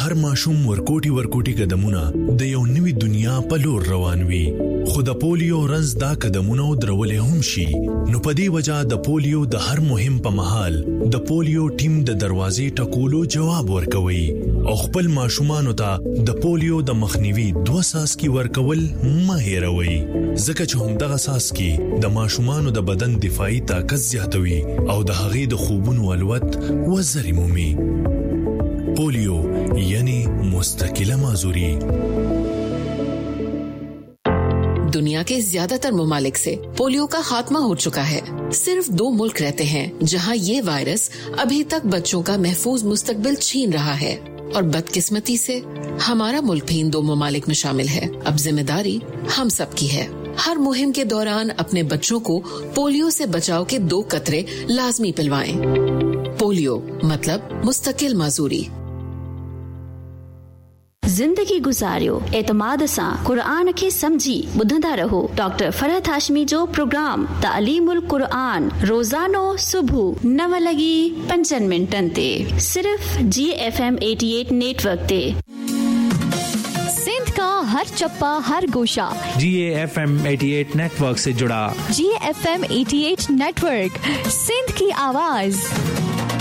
هر ماشوم ورکوټي قدمونه د یو نوې دنیا په لور روان وي. خو د پولیو رنځ دا قدمونه درولې هم شي. نو په دې وجہ د پولیو د هر مهم په مهال د پولیو ټیم د دروازې ټکولو جواب ورکوي او خپل ماشومانو ته د پولیو د مخنیوي 2 ساسکي ورکول مه هېروي. ځکه چې همدغه ساسکي د ماشومانو د بدن دفاعي طاقت زیاتوي او د هغې د خوبونو الوت وزري مومي. पोलियो यानी मुस्तकिल माजूरी. दुनिया के ज्यादातर ममालिक से पोलियो का खात्मा हो चुका है. सिर्फ 2 मुल्क रहते हैं जहां ये वायरस अभी तक बच्चों का महफूज मुस्तकबिल छीन रहा है और बदकिस्मती से हमारा मुल्क भी इन 2 ममालिक में शामिल है. अब जिम्मेदारी हम सब की है. हर मुहिम के दौरान अपने बच्चों को पोलियो से बचाव के 2 कतरे लाजमी पिलवाएं. पोलियो मतलब मुस्तकिल माजूरी. जिंदगी गुजारियो एतमाद सां कुरान खे समझी ॿुधंदा रहो. डॉक्टर फरहत हाशमी जो प्रोग्राम तालीमुल कुरान रोजानो सुबह 9:05 ते सिर्फ GFM 88 नेटवर्क ते. सिंध का हर चप्पा हर गोशा GFM 88 नेटवर्क से जुड़ा. GFM 88 नेटवर्क, सिंध की आवाज.